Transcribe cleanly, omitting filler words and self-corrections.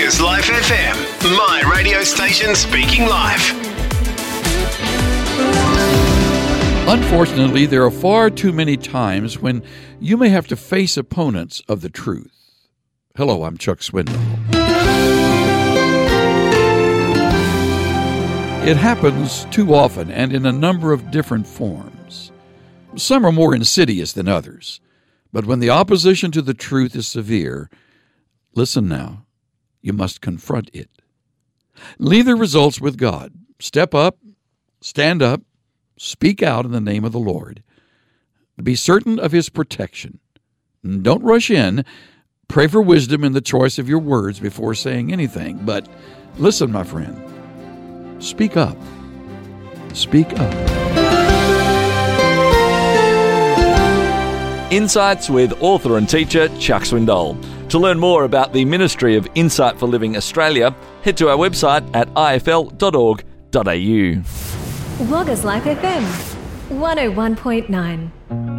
Bloggers Life FM, my radio station speaking life. Unfortunately, there are far too many times when you may have to face opponents of the truth. Hello, I'm Chuck Swindoll. It happens too often and in a number of different forms. Some are more insidious than others. But when the opposition to the truth is severe, listen now, you must confront it. Leave the results with God. Step up, stand up, speak out in the name of the Lord. Be certain of His protection. Don't rush in. Pray for wisdom in the choice of your words before saying anything. But listen, my friend, speak up. Speak up. Insights with author and teacher Chuck Swindoll. To learn more about the Ministry of Insight for Living Australia, head to our website at ifl.org.au. Bloggers Life FM 101.9.